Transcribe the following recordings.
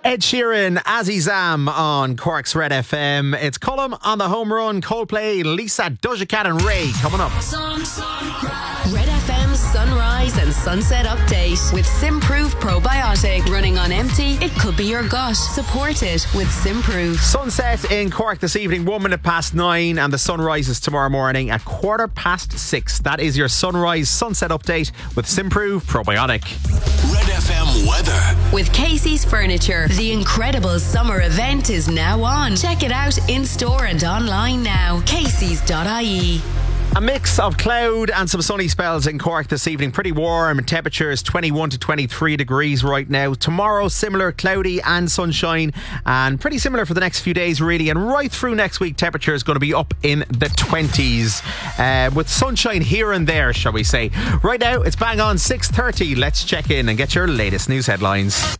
Ed Sheeran, Azizam on Cork's Red FM. It's Cullum on the home run. Coldplay, Lisa, Doja Cat and Ray coming up. Red FM's Sunrise and Sunset Update with Simprove Probiotic. Running on empty, it could be your gut. Support it with Simprove. Sunset in Cork this evening, 9:01, and the sun rises tomorrow morning at 6:15. That is your Sunrise Sunset Update with Simprove Probiotic. Red FM weather. With Casey's Furniture, the incredible summer event is now on. Check it out in store and online now. Casey's.ie. A mix of cloud and some sunny spells in Cork this evening. Pretty warm. Temperatures 21 to 23 degrees right now. Tomorrow, similar, cloudy and sunshine, and pretty similar for the next few days, really. And right through next week, temperature is going to be up in the 20s, with sunshine here and there, shall we say. Right now, it's bang on 6:30. Let's check in and get your latest news headlines.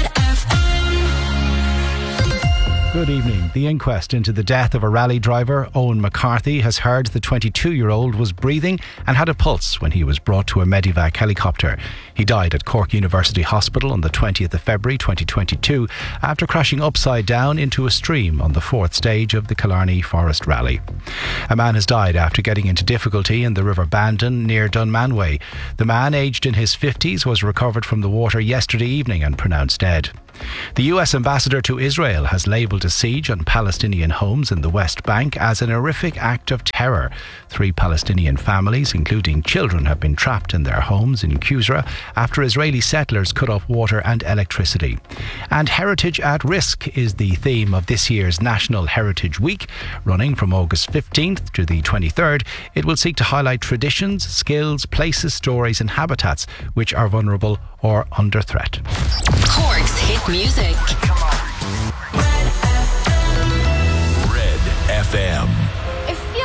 Good evening. The inquest into the death of a rally driver, Owen McCarthy, has heard the 22-year-old was breathing and had a pulse when he was brought to a Medivac helicopter. He died at Cork University Hospital on the 20th of February 2022 after crashing upside down into a stream on the fourth stage of the Killarney Forest Rally. A man has died after getting into difficulty in the River Bandon near Dunmanway. The man, aged in his 50s, was recovered from the water yesterday evening and pronounced dead. The US ambassador to Israel has labelled a siege on Palestinian homes in the West Bank as an horrific act of terror. 3 Palestinian families, including children, have been trapped in their homes in Qusra after Israeli settlers cut off water and electricity. And heritage at risk is the theme of this year's National Heritage Week. Running from August 15th to the 23rd, it will seek to highlight traditions, skills, places, stories and habitats which are vulnerable or under threat. Cork's hit music.